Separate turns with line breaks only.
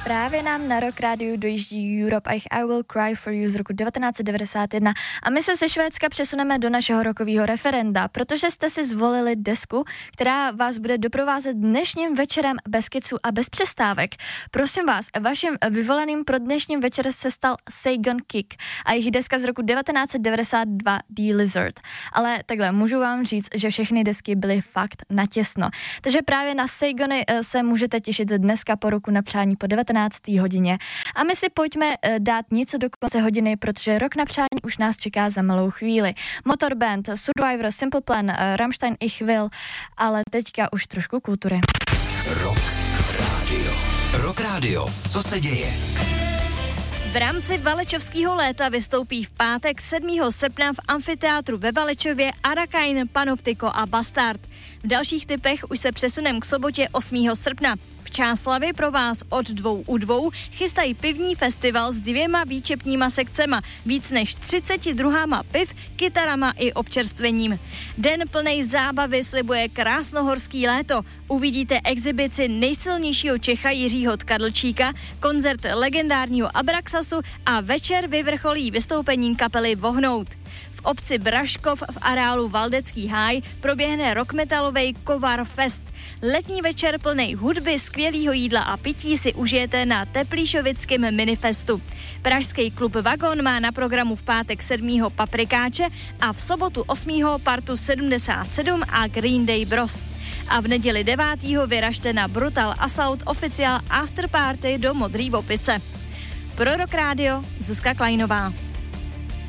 Právě nám na Rock Rádiu dojíždí Europe I Will Cry for You z roku 1991 a my se ze Švédska přesuneme do našeho rockového referenda, protože jste si zvolili desku, která vás bude doprovázet dnešním večerem bez kiců a bez přestávek. Prosím vás, vaším vyvoleným pro dnešním večer se stal Saigon Kick a jejich deska z roku 1992 The Lizard. Ale takhle, můžu vám říct, že všechny desky byly fakt natěsno. Takže právě na Saigony se můžete těšit dneska po roku na přání po 19. hodině. A my si pojďme dát něco do konce hodiny, protože rok na přání už nás čeká za malou chvíli. Motorband, Survivor, Simple Plan, Rammstein, Ich Will, ale teďka už trošku kultury.
Rock Radio. Rock Radio. Co se děje?
V rámci Valečovského léta vystoupí v pátek 7. srpna v amfiteátru ve Valečově Arakain, Panoptiko a Bastard. V dalších typech už se přesunem k sobotě 8. srpna. V Čáslavi pro vás od 2 u 2 chystají pivní festival s 2 výčepníma sekcema, víc než 30 druhama piv, kytarama i občerstvením. Den plnej zábavy slibuje krásnohorský léto. Uvidíte exibici nejsilnějšího Čecha Jiřího Tkadlčíka, koncert legendárního Abraxasu a večer vyvrcholí vystoupením kapely Vohnout. V obci Braškov v areálu Valdecký háj proběhne rockmetalovej Kovar Fest. Letní večer plnej hudby, skvělýho jídla a pití si užijete na Teplíšovickém minifestu. Pražský klub Vagon má na programu v pátek 7. Paprikáče a v sobotu 8. partu 77 a Green Day Bros. A v neděli 9. vyražte na Brutal Assault Official Afterparty do Modrý Opice. Pro Rock Radio Zuzka Klajnová.